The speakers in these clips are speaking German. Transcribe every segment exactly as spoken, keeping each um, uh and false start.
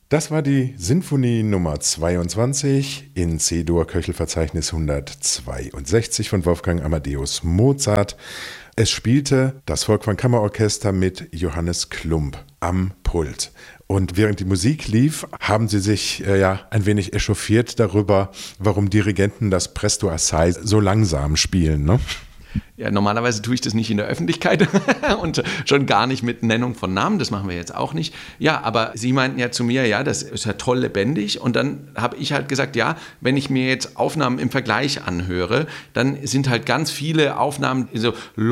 Das war die Sinfonie Nummer zweiundzwanzig in C-Dur-Köchelverzeichnis hundertzweiundsechzig von Wolfgang Amadeus Mozart. Es spielte das Volkwang Kammerorchester mit Johannes Klumpp am Pult. Und während die Musik lief, haben sie sich äh, ja ein wenig echauffiert darüber, warum Dirigenten das Presto Assai so langsam spielen, ne? Ja, normalerweise tue ich das nicht in der Öffentlichkeit und schon gar nicht mit Nennung von Namen, das machen wir jetzt auch nicht. Ja, aber Sie meinten ja zu mir, ja, das ist ja toll lebendig und dann habe ich halt gesagt, ja, wenn ich mir jetzt Aufnahmen im Vergleich anhöre, dann sind halt ganz viele Aufnahmen so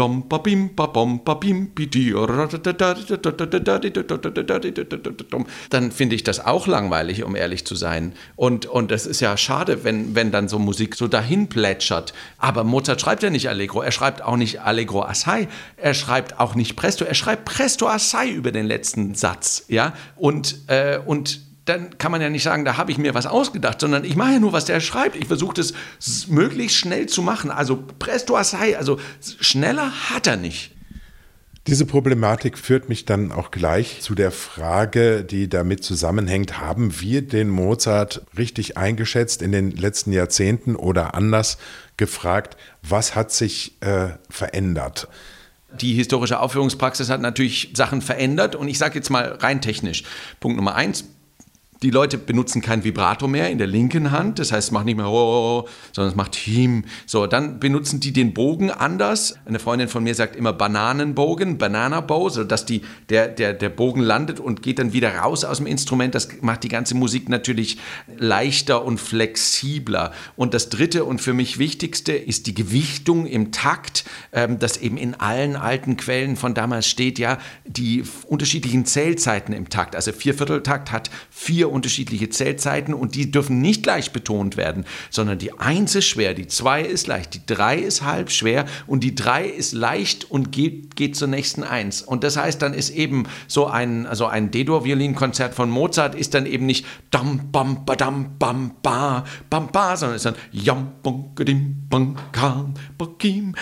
dann finde ich das auch langweilig, um ehrlich zu sein. Und, und das ist ja schade, wenn, wenn dann so Musik so dahin plätschert. Aber Mozart schreibt ja nicht Allegro, er schreibt auch nicht Allegro Assai, er schreibt auch nicht Presto, er schreibt Presto Assai über den letzten Satz, ja, und, äh, und dann kann man ja nicht sagen, da habe ich mir was ausgedacht, sondern ich mache ja nur, was der schreibt. Ich versuche das möglichst schnell zu machen, also Presto Assai, also schneller hat er nicht. Diese Problematik führt mich dann auch gleich zu der Frage, die damit zusammenhängt, haben wir den Mozart richtig eingeschätzt in den letzten Jahrzehnten oder anders gefragt, was hat sich äh, verändert? Die historische Aufführungspraxis hat natürlich Sachen verändert und ich sage jetzt mal rein technisch. Punkt Nummer eins. Die Leute benutzen kein Vibrato mehr in der linken Hand, das heißt, es macht nicht mehr oh, sondern es macht him. So, dann benutzen die den Bogen anders. Eine Freundin von mir sagt immer Bananenbogen, Banana Bow, sodass die, der, der, der Bogen landet und geht dann wieder raus aus dem Instrument. Das macht die ganze Musik natürlich leichter und flexibler. Und das dritte und für mich wichtigste ist die Gewichtung im Takt, ähm, das eben in allen alten Quellen von damals steht, ja, die unterschiedlichen Zählzeiten im Takt. Also Viervierteltakt hat vier unterschiedliche Zählzeiten und die dürfen nicht gleich betont werden, sondern die Eins ist schwer, die Zwei ist leicht, die Drei ist halb schwer und die Drei ist leicht und geht, geht zur nächsten Eins. Und das heißt, dann ist eben so ein, also ein D-Dur-Violinkonzert von Mozart ist dann eben nicht dam, bam, badam, bam, ba, bam, ba, sondern ist dann jam, bum, gedim, bam, kam, bakim,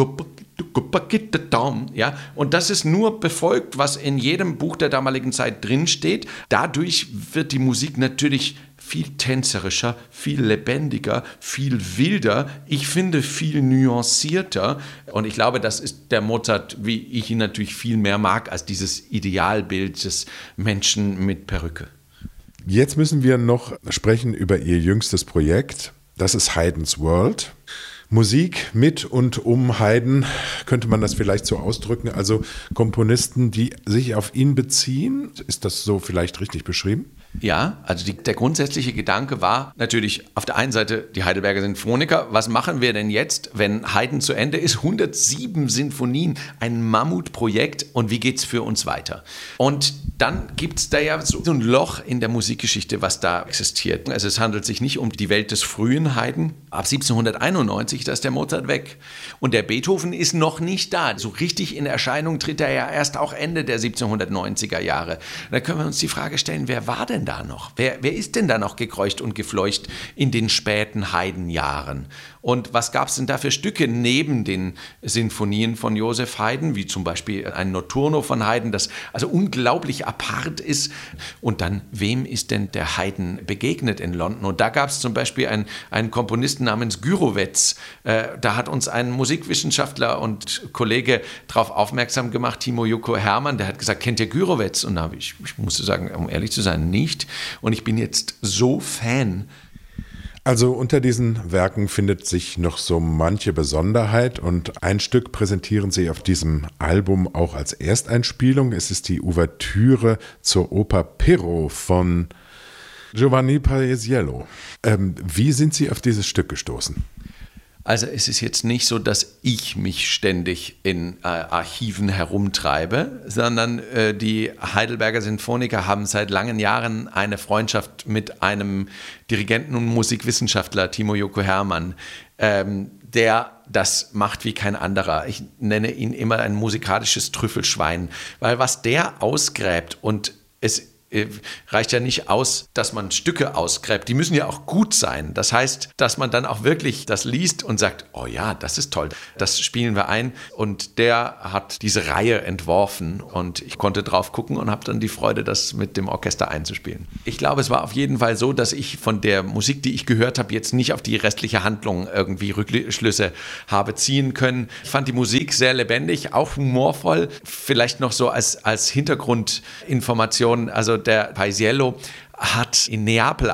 ja, und das ist nur befolgt, was in jedem Buch der damaligen Zeit drinsteht. Dadurch wird die Musik natürlich viel tänzerischer, viel lebendiger, viel wilder. Ich finde, viel nuancierter. Und ich glaube, das ist der Mozart, wie ich ihn natürlich viel mehr mag, als dieses Idealbild des Menschen mit Perücke. Jetzt müssen wir noch sprechen über Ihr jüngstes Projekt. Das ist Haydn's World. Musik mit und um Haydn, könnte man das vielleicht so ausdrücken, also Komponisten, die sich auf ihn beziehen. Ist das so vielleicht richtig beschrieben? Ja, also die, der grundsätzliche Gedanke war natürlich auf der einen Seite die Heidelberger Sinfoniker. Was machen wir denn jetzt, wenn Haydn zu Ende ist? hundertsieben Sinfonien, ein Mammutprojekt und wie geht's für uns weiter? Und dann gibt es da ja so, so ein Loch in der Musikgeschichte, was da existiert. Also es handelt sich nicht um die Welt des frühen Haydn. Ab siebzehnhunderteinundneunzig, da ist der Mozart weg. Und der Beethoven ist noch nicht da. So richtig in Erscheinung tritt er ja erst auch Ende der siebzehnhundertneunziger Jahre. Da können wir uns die Frage stellen, wer war denn da noch? Wer, wer ist denn da noch gekreucht und gefleucht in den späten Haydn-Jahren? Und was gab es denn da für Stücke neben den Sinfonien von Joseph Haydn, wie zum Beispiel ein Notturno von Haydn, das also unglaublich apart ist? Und dann, wem ist denn der Haydn begegnet in London? Und da gab es zum Beispiel einen, einen Komponisten namens Gürowetz. Äh, da hat uns ein Musikwissenschaftler und Kollege darauf aufmerksam gemacht, Timo Jukko Hermann, der hat gesagt, kennt ihr Gürowetz? Und da habe ich, ich musste sagen, um ehrlich zu sein, nicht. Und ich bin jetzt so Fan. Also unter diesen Werken findet sich noch so manche Besonderheit und ein Stück präsentieren Sie auf diesem Album auch als Ersteinspielung. Es ist die Ouvertüre zur Oper Pirro von Giovanni Paisiello. Ähm, wie sind Sie auf dieses Stück gestoßen? Also es ist jetzt nicht so, dass ich mich ständig in äh, Archiven herumtreibe, sondern äh, die Heidelberger Sinfoniker haben seit langen Jahren eine Freundschaft mit einem Dirigenten und Musikwissenschaftler, Timo Jukko Hermann, ähm, der das macht wie kein anderer. Ich nenne ihn immer ein musikalisches Trüffelschwein, weil was der ausgräbt und es äh, reicht ja nicht aus, dass man Stücke ausgräbt. Die müssen ja auch gut sein. Das heißt, dass man dann auch wirklich das liest und sagt, oh ja, das ist toll, das spielen wir ein. Und der hat diese Reihe entworfen und ich konnte drauf gucken und habe dann die Freude, das mit dem Orchester einzuspielen. Ich glaube, es war auf jeden Fall so, dass ich von der Musik, die ich gehört habe, jetzt nicht auf die restliche Handlung irgendwie Rückschlüsse habe ziehen können. Ich fand die Musik sehr lebendig, auch humorvoll, vielleicht noch so als, als Hintergrundinformation. Also der Paisiello hat in Neapel